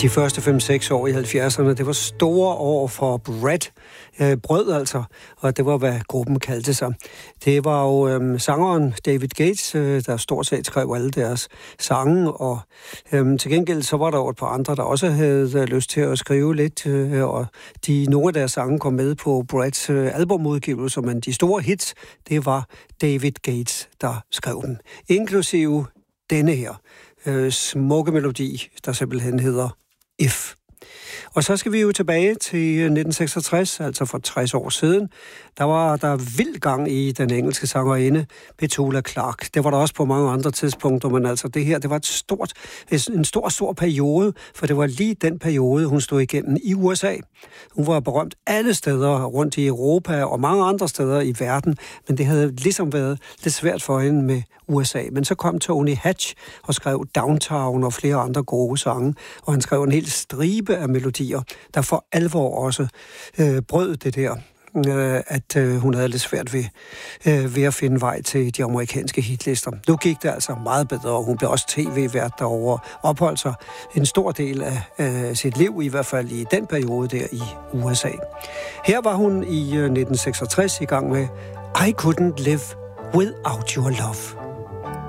De første 5-6 år i 70'erne, det var store år for Brett, brød altså, og det var, hvad gruppen kaldte sig. Det var jo sangeren David Gates, der stort set skrev alle deres sange, og til gengæld så var der jo et par andre, der også havde lyst til at skrive lidt, og nogle af deres sange kom med på Bretts albumudgivelse, men de store hits, det var David Gates, der skrev dem. Inklusive denne her smukke melodi, der simpelthen hedder If. Og så skal vi jo tilbage til 1966, altså for 60 år siden. Der var der vild gang i den engelske sangerinde Petula Clark. Det var der også på mange andre tidspunkter, men altså det her, det var en stor periode, for det var lige den periode, hun stod igennem i USA. Hun var berømt alle steder rundt i Europa og mange andre steder i verden, men det havde ligesom været lidt svært for hende med USA. Men så kom Tony Hatch og skrev Downtown og flere andre gode sange, og han skrev en hel stribe af melodier, der for alvor også brød det der, at hun havde lidt svært ved at finde vej til de amerikanske hitlister. Nu gik det altså meget bedre, og hun blev også tv-vært derovre, opholdt sig en stor del af sit liv, i hvert fald i den periode der i USA. Her var hun i 1966 i gang med I Couldn't Live Without Your Love.